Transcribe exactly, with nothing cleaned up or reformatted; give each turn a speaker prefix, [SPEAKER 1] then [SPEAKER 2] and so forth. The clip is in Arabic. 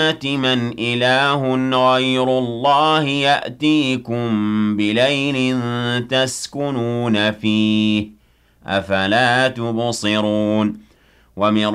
[SPEAKER 1] من إله غير الله يأتيكم بليل تسكنون فيه أفلا تبصرون ومن